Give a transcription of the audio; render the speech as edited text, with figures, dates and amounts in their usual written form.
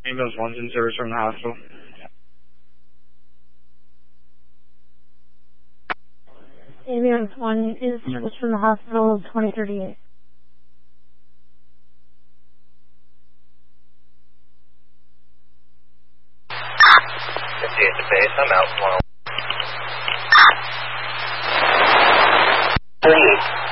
Ambulance 1's in service from the hospital. Ambulance 1 is in service from the hospital, 2038. At the base, I'm out. 38.